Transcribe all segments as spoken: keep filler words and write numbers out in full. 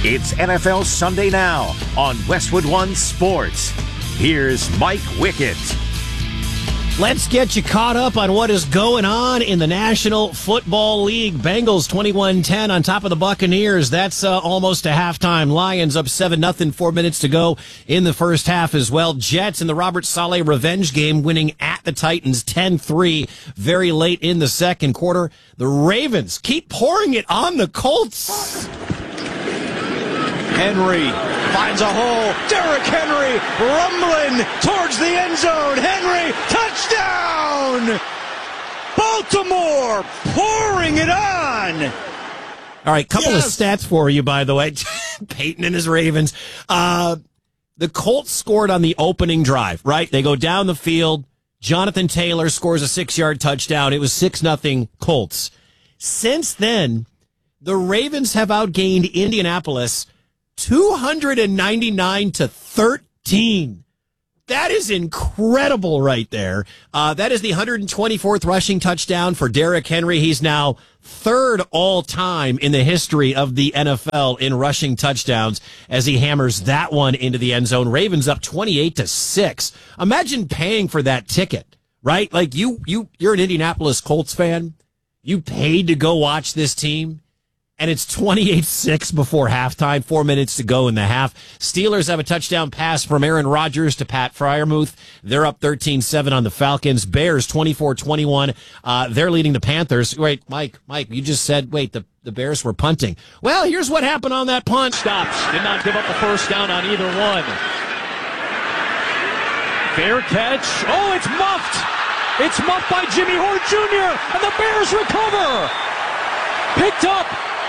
It's N F L Sunday Now on Westwood One Sports. Here's Mike Wickett. Let's get you caught up on what is going on in the National Football League. Bengals twenty-one ten on top of the Buccaneers. That's uh, almost a halftime. Lions up seven nothing, four minutes to go in the first half as well. Jets in the Robert Saleh revenge game winning at the Titans ten three very late in the second quarter. The Ravens keep pouring it on the Colts. Henry finds a hole. Derrick Henry rumbling towards the end zone. Henry, touchdown! Baltimore pouring it on. All right, couple yes. of stats for you, by the way. Peyton and his Ravens. Uh, the Colts scored on the opening drive, right? They go down the field. Jonathan Taylor scores a six-yard touchdown. It was six nothing Colts. Since then, the Ravens have outgained Indianapolis two ninety-nine to thirteen. That is incredible right there. Uh, that is the one hundred twenty-fourth rushing touchdown for Derrick Henry. He's now third all time in the history of the N F L in rushing touchdowns as he hammers that one into the end zone. Ravens up twenty-eight to six. Imagine paying for that ticket, right? Like you, you, you're an Indianapolis Colts fan. You paid to go watch this team. And it's twenty-eight six before halftime, four minutes to go in the half. Steelers have a touchdown pass from Aaron Rodgers to Pat Freiermuth. They're up thirteen seven on the Falcons. Bears twenty-four twenty-one. Uh, they're leading the Panthers. Wait, Mike, Mike, you just said, wait, the, the Bears were punting. Well, here's what happened on that punt. Stops. Did not give up the first down on either one. Fair catch. Oh, it's muffed. It's muffed by Jimmy Hort Junior And the Bears recover. Picked up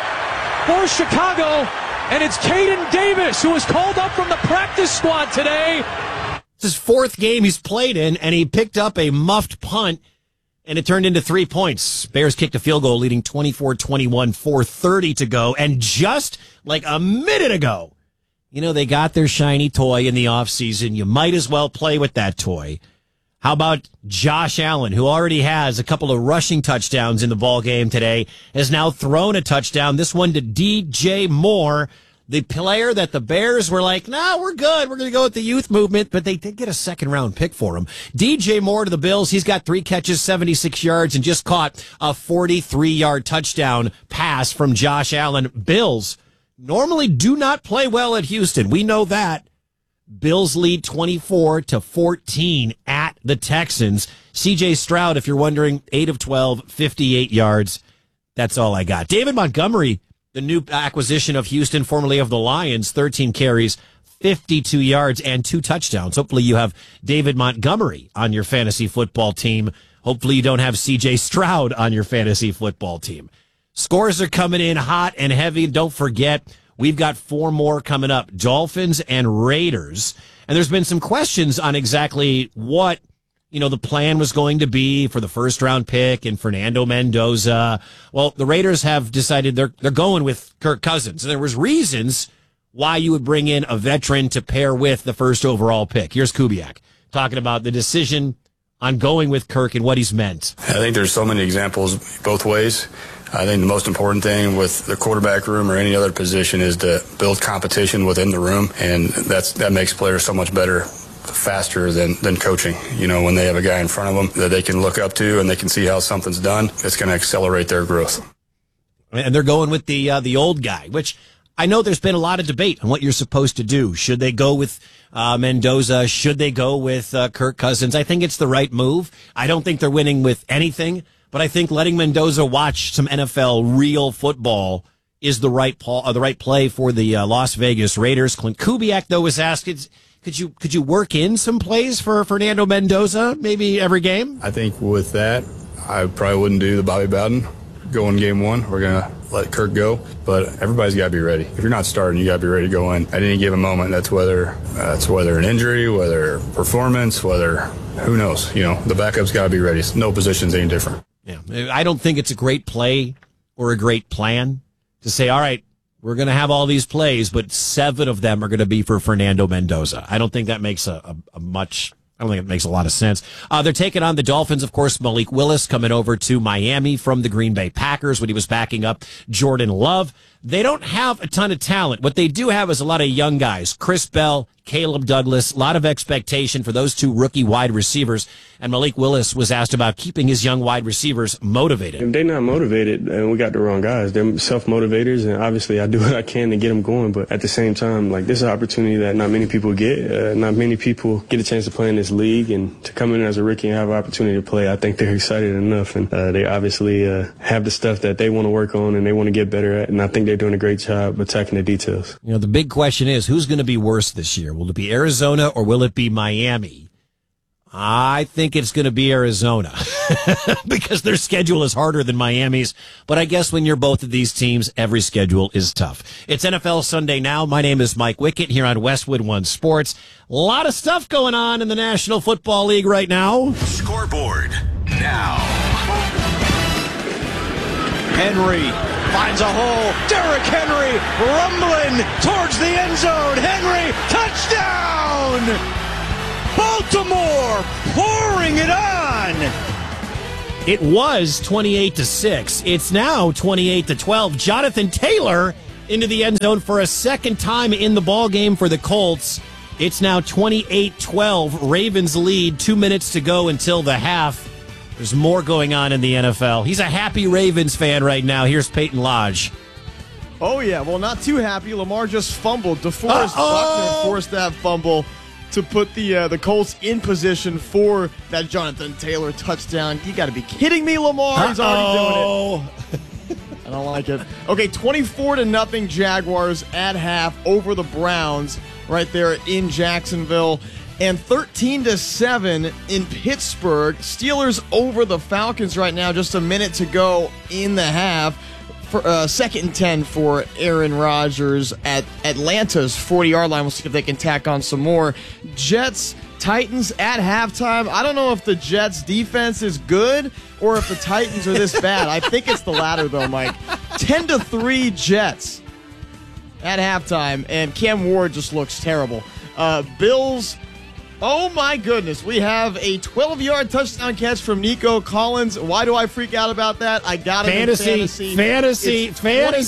for Chicago, and it's Caden Davis, who was called up from the practice squad today. It's his fourth game he's played in, and he picked up a muffed punt, and it turned into three points. Bears kicked a field goal, leading twenty-four twenty-one, four thirty to go, and just like a minute ago, you know, they got their shiny toy in the offseason. You might as well play with that toy. How about Josh Allen, who already has a couple of rushing touchdowns in the ball game today, has now thrown a touchdown, this one to D J Moore, the player that the Bears were like, nah, we're good. We're going to go with the youth movement, but they did get a second-round pick for him. D J Moore to the Bills. He's got three catches, seventy-six yards, and just caught a forty-three-yard touchdown pass from Josh Allen. Bills normally do not play well at Houston. We know that. Bills lead twenty-four to fourteen at the Texans. C J Stroud, if you're wondering, eight of twelve, fifty-eight yards. That's all I got. David Montgomery, the new acquisition of Houston, formerly of the Lions, thirteen carries, fifty-two yards, and two touchdowns. Hopefully you have David Montgomery on your fantasy football team. Hopefully you don't have C J Stroud on your fantasy football team. Scores are coming in hot and heavy. Don't forget, we've got four more coming up, Dolphins and Raiders. And there's been some questions on exactly what, you know, the plan was going to be for the first round pick and Fernando Mendoza. Well, the Raiders have decided they're they're going with Kirk Cousins. And there was reasons why you would bring in a veteran to pair with the first overall pick. Here's Kubiak talking about the decision on going with Kirk and what he's meant. I think there's so many examples both ways. I think the most important thing with the quarterback room or any other position is to build competition within the room, and that's that makes players so much better faster than, than coaching. You know, when they have a guy in front of them that they can look up to and they can see how something's done, it's going to accelerate their growth. And they're going with the uh, the old guy, which I know there's been a lot of debate on what you're supposed to do. Should they go with uh, Mendoza? Should they go with uh, Kirk Cousins? I think it's the right move. I don't think they're winning with anything. But I think letting Mendoza watch some N F L real football is the right uh, the right play for the uh, Las Vegas Raiders. Clint Kubiak, though, was asked, could you could you work in some plays for Fernando Mendoza maybe every game? I think with that, I probably wouldn't do the Bobby Bowden. Go in game one. We're going to let Kirk go. But everybody's got to be ready. If you're not starting, you got to be ready to go in at any given moment. That's whether uh, that's whether an injury, whether performance, whether who knows. You know, the backup's got to be ready. No position's any different. Yeah, I don't think it's a great play or a great plan to say, all right, we're going to have all these plays, but seven of them are going to be for Fernando Mendoza. I don't think that makes a, a, a much I don't think it makes a lot of sense. Uh, they're taking on the Dolphins, of course. Malik Willis coming over to Miami from the Green Bay Packers when he was backing up Jordan Love. They don't have a ton of talent. What they do have is a lot of young guys. Chris Bell, Caleb Douglas, a lot of expectation for those two rookie wide receivers. And Malik Willis was asked about keeping his young wide receivers motivated. If they're not motivated, and we got the wrong guys. They're self-motivators, and obviously I do what I can to get them going. But at the same time, like, this is an opportunity that not many people get. Uh, not many people get a chance to play in this league, and to come in as a rookie and have an opportunity to play, I think they're excited enough. And uh, they obviously uh, have the stuff that they want to work on and they want to get better at. And I think they're doing a great job attacking the details. You know, the big question is, who's going to be worse this year? Will it be Arizona or will it be Miami? I think it's going to be Arizona because their schedule is harder than Miami's. But I guess when you're both of these teams, every schedule is tough. It's N F L Sunday now. My name is Mike Wickett here on Westwood One Sports. A lot of stuff going on in the National Football League right now. Scoreboard now. Henry finds a hole. Derrick Henry rumbling towards the end zone. Henry, touchdown! Baltimore pouring it on. It was twenty-eight to six. It's now twenty-eight to twelve. Jonathan Taylor into the end zone for a second time in the ball game for the Colts. It's now twenty-eight twelve. Ravens lead. Two minutes to go until the half. There's more going on in the N F L. He's a happy Ravens fan right now. Here's Peyton Lodge. Oh, yeah. Well, not too happy. Lamar just fumbled. DeForest Buckner forced that fumble to put the uh, the Colts in position for that Jonathan Taylor touchdown. You got to be kidding me, Lamar. He's already doing it. I don't like it. Okay, twenty-four to nothing Jaguars at half over the Browns right there in Jacksonville. And thirteen to seven in Pittsburgh. Steelers over the Falcons right now. Just a minute to go in the half. For, uh, second and ten for Aaron Rodgers at Atlanta's forty-yard line. We'll see if they can tack on some more. Jets, Titans at halftime. I don't know if the Jets' defense is good or if the Titans are this bad. I think it's the latter, though, Mike. ten to three Jets at halftime, and Cam Ward just looks terrible. Uh, Bills... Oh, my goodness. We have a twelve-yard touchdown catch from Nico Collins. Why do I freak out about that? I got it fantasy, in fantasy. Fantasy, it's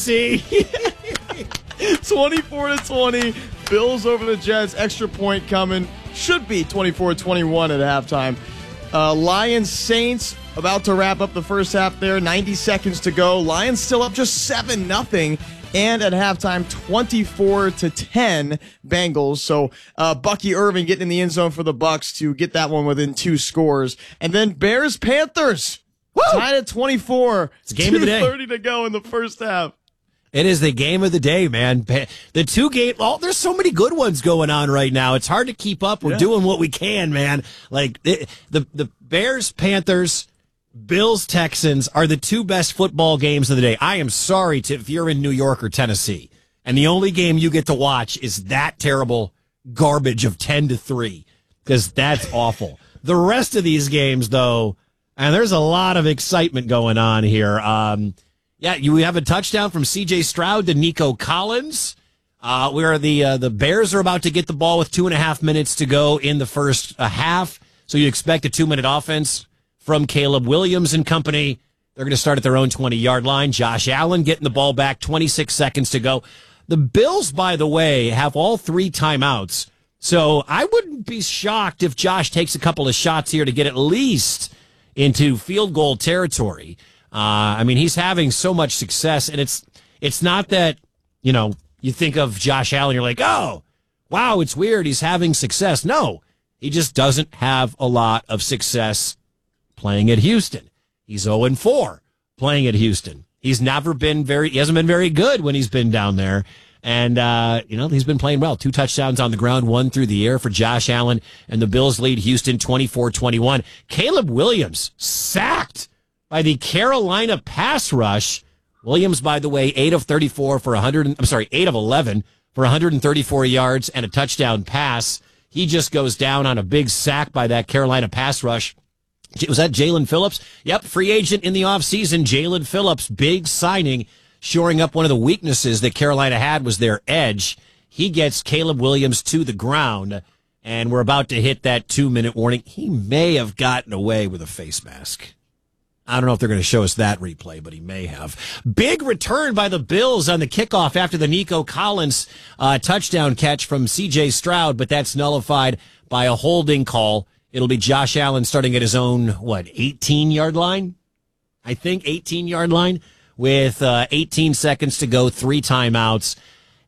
fantasy. twenty-four to twenty. Bills over the Jets. Extra point coming. Should be twenty-four twenty-one at halftime. Uh, Lions Saints about to wrap up the first half there. ninety seconds to go. Lions still up just seven nothing. And at halftime, twenty-four to ten Bengals. So uh, Bucky Irving getting in the end zone for the Bucks to get that one within two scores. And then Bears Panthers tied at twenty-four. It's a game of the day. two thirty to go in the first half. It is the game of the day, man. The two game, oh, there's so many good ones going on right now. It's hard to keep up. We're yeah. doing what we can, man. Like the the, the Bears Panthers. Bills Texans are the two best football games of the day. I am sorry to, if you're in New York or Tennessee, and the only game you get to watch is that terrible garbage of ten to three, because that's awful. The rest of these games, though, and there's a lot of excitement going on here. Um, yeah, you have a touchdown from C J Stroud to Nico Collins. Uh, where the uh, the Bears are about to get the ball with two and a half minutes to go in the first uh, half, so you expect a two minute offense from Caleb Williams and company. They're going to start at their own twenty-yard line. Josh Allen getting the ball back, twenty-six seconds to go. The Bills, by the way, have all three timeouts. So I wouldn't be shocked if Josh takes a couple of shots here to get at least into field goal territory. Uh, I mean, he's having so much success, and it's it's not that, you know, you think of Josh Allen, you're like, oh, wow, it's weird, he's having success. No, he just doesn't have a lot of success playing at Houston. He's oh and four playing at Houston. He's never been very, he hasn't been very good when he's been down there. And, uh, you know, he's been playing well. Two touchdowns on the ground, one through the air for Josh Allen. And the Bills lead Houston twenty-four twenty-one. Caleb Williams sacked by the Carolina pass rush. Williams, by the way, eight of thirty-four for one hundred, I'm sorry, eight of eleven for one hundred thirty-four yards and a touchdown pass. He just goes down on a big sack by that Carolina pass rush. Was that Jalen Phillips? Yep, free agent in the offseason. Jalen Phillips, big signing, shoring up one of the weaknesses that Carolina had was their edge. He gets Caleb Williams to the ground, and we're about to hit that two-minute warning. He may have gotten away with a face mask. I don't know if they're going to show us that replay, but he may have. Big return by the Bills on the kickoff after the Nico Collins uh, touchdown catch from C J Stroud, but that's nullified by a holding call. It'll be Josh Allen starting at his own, what, eighteen-yard line? I think eighteen-yard line with uh, eighteen seconds to go, three timeouts.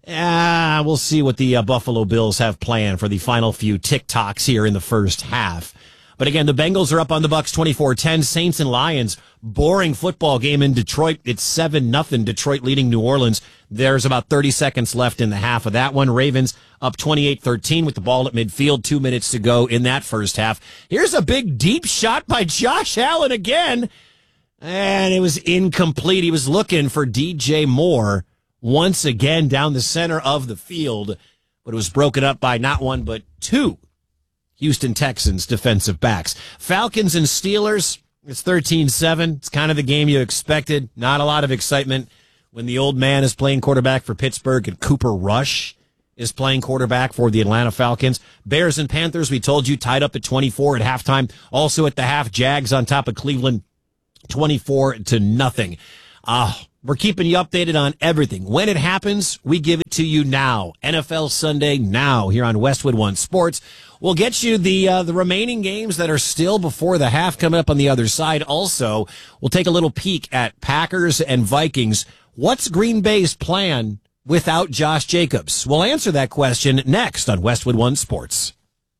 Ah, we'll see what the uh, Buffalo Bills have planned for the final few tick-tocks here in the first half. But again, the Bengals are up on the Bucs twenty-four ten. Saints and Lions, boring football game in Detroit. It's seven nothing. Detroit leading New Orleans. There's about thirty seconds left in the half of that one. Ravens up twenty-eight thirteen with the ball at midfield. Two minutes to go in that first half. Here's a big deep shot by Josh Allen again. And it was incomplete. He was looking for D J Moore once again down the center of the field. But it was broken up by not one but two Houston Texans defensive backs. Falcons and Steelers, it's thirteen seven. It's kind of the game you expected. Not a lot of excitement when the old man is playing quarterback for Pittsburgh and Cooper Rush is playing quarterback for the Atlanta Falcons. Bears and Panthers, we told you, tied up at twenty-four at halftime. Also at the half, Jags on top of Cleveland, twenty-four to nothing. Uh, we're keeping you updated on everything. When it happens, we give it to you now. N F L Sunday now here on Westwood One Sports. We'll get you the uh, the remaining games that are still before the half coming up on the other side. Also, we'll take a little peek at Packers and Vikings. What's Green Bay's plan without Josh Jacobs? We'll answer that question next on Westwood One Sports.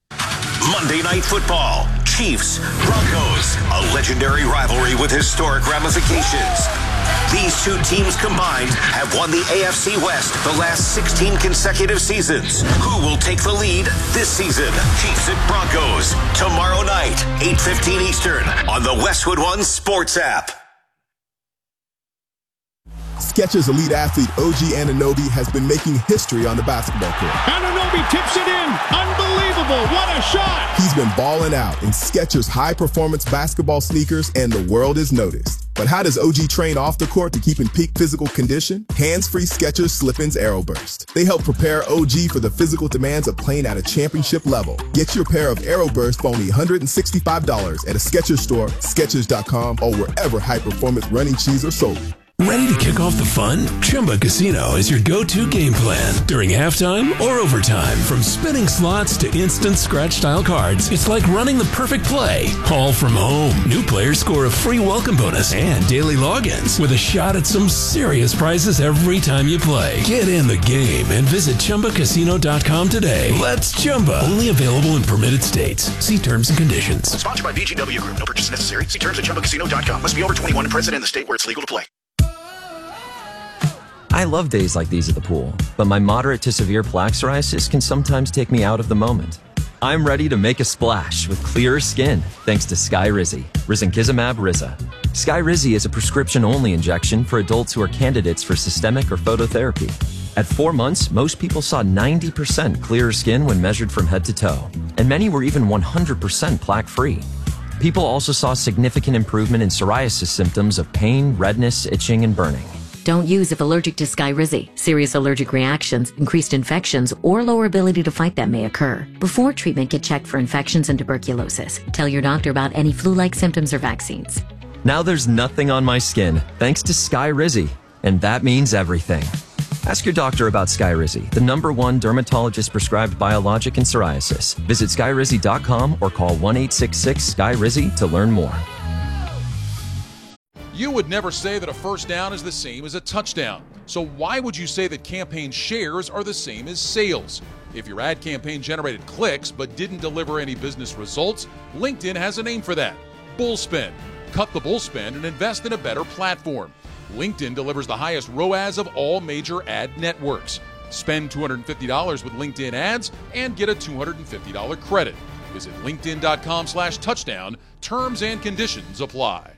Monday Night Football, Chiefs, Broncos, a legendary rivalry with historic ramifications. These two teams combined have won the A F C West the last sixteen consecutive seasons. Who will take the lead this season? Chiefs at Broncos, tomorrow night, eight fifteen Eastern, on the Westwood One Sports app. Skechers elite athlete O G Anunoby has been making history on the basketball court. Anunoby tips it in. Unbelievable. What a shot. He's been balling out in Skechers high-performance basketball sneakers, and the world has noticed. But how does O G train off the court to keep in peak physical condition? Hands-free Skechers Slip-ins AeroBurst. They help prepare O G for the physical demands of playing at a championship level. Get your pair of AeroBurst for only one hundred sixty-five dollars at a Skechers store, Skechers dot com, or wherever high-performance running shoes are sold. Ready to kick off the fun? Chumba Casino is your go-to game plan during halftime or overtime. From spinning slots to instant scratch-style cards, it's like running the perfect play, all from home. New players score a free welcome bonus and daily logins with a shot at some serious prizes every time you play. Get in the game and visit Chumba Casino dot com today. Let's Chumba. Only available in permitted states. See terms and conditions. Sponsored by V G W Group. No purchase necessary. See terms at Chumba Casino dot com. Must be over twenty-one and present in the state where it's legal to play. I love days like these at the pool, but my moderate to severe plaque psoriasis can sometimes take me out of the moment. I'm ready to make a splash with clearer skin thanks to Skyrizi, Risankizumab Riza. Skyrizi is a prescription-only injection for adults who are candidates for systemic or phototherapy. At four months, most people saw ninety percent clearer skin when measured from head to toe, and many were even one hundred percent plaque-free. People also saw significant improvement in psoriasis symptoms of pain, redness, itching, and burning. Don't use if allergic to Skyrizi. Serious allergic reactions, increased infections, or lower ability to fight them may occur. Before treatment, get checked for infections and tuberculosis. Tell your doctor about any flu-like symptoms or vaccines. Now there's nothing on my skin thanks to Skyrizi, and that means everything. Ask your doctor about Skyrizi, the number one dermatologist-prescribed biologic in psoriasis. Visit Skyrizi dot com or call one eight six six S K Y R I Z Y to learn more. You would never say that a first down is the same as a touchdown. So why would you say that campaign shares are the same as sales? If your ad campaign generated clicks but didn't deliver any business results, LinkedIn has a name for that: Bullspend. Cut the bullspend and invest in a better platform. LinkedIn delivers the highest R O A S of all major ad networks. Spend two hundred fifty dollars with LinkedIn ads and get a two hundred fifty dollars credit. Visit linkedin dot com slash touchdown. Terms and conditions apply.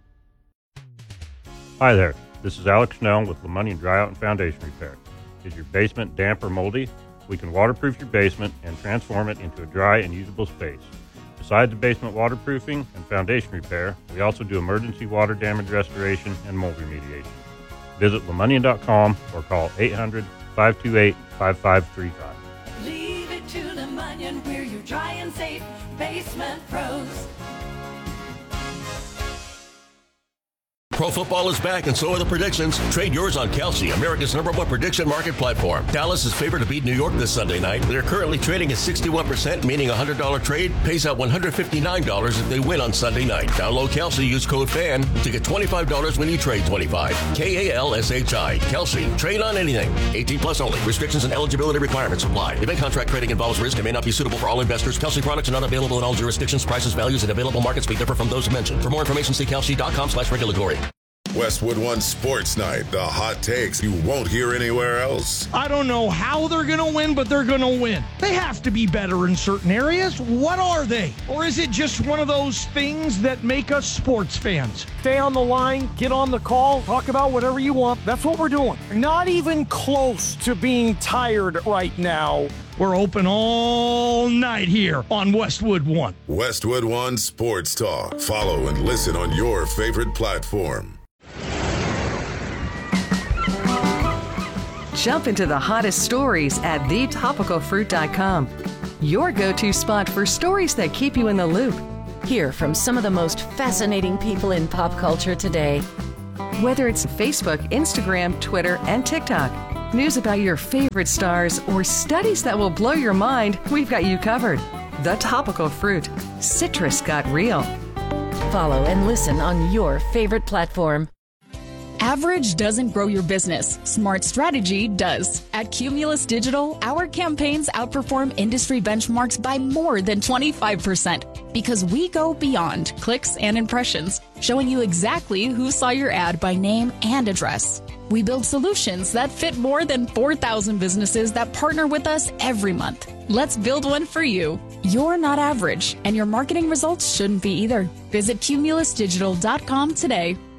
Hi there, this is Alex Snell with LeMoney Dry Out and Foundation Repair. Is your basement damp or moldy? We can waterproof your basement and transform it into a dry and usable space. Besides the basement waterproofing and foundation repair, we also do emergency water damage restoration and mold remediation. Visit lemonnian dot com or call eight hundred, five two eight, five five three five. Leave it to LeMonnian, we're your Basement Pros. Pro football is back, and so are the predictions. Trade yours on Kalshi, America's number one prediction market platform. Dallas is favored to beat New York this Sunday night. They're currently trading at sixty-one percent, meaning a one hundred dollars trade pays out one hundred fifty-nine dollars if they win on Sunday night. Download Kalshi, use code FAN to get twenty-five dollars when you trade twenty-five dollars. K A L S H I. Kalshi. Trade on anything. eighteen plus only. Restrictions and eligibility requirements apply. Event contract trading involves risk and may not be suitable for all investors. Kalshi products are not available in all jurisdictions. Prices, values, and available markets may differ from those mentioned. For more information, see kalshi.com slash regulatory. Westwood One Sports Night. The hot takes you won't hear anywhere else. I don't know how they're going to win, but they're going to win. They have to be better in certain areas. What are they? Or is it just one of those things that make us sports fans? Stay on the line, get on the call, talk about whatever you want. That's what we're doing. Not even close to being tired right now. We're open all night here on Westwood One. Westwood One Sports Talk. Follow and listen on your favorite platform. Jump into the hottest stories at the topical fruit dot com. Your go-to spot for stories that keep you in the loop. Hear from some of the most fascinating people in pop culture today. Whether it's Facebook, Instagram, Twitter, and TikTok, news about your favorite stars, or studies that will blow your mind, we've got you covered. The Topical Fruit. Citrus got real. Follow and listen on your favorite platform. Average doesn't grow your business. Smart strategy does. At Cumulus Digital, our campaigns outperform industry benchmarks by more than twenty-five percent because we go beyond clicks and impressions, showing you exactly who saw your ad by name and address. We build solutions that fit more than four thousand businesses that partner with us every month. Let's build one for you. You're not average, and your marketing results shouldn't be either. Visit cumulus digital dot com today.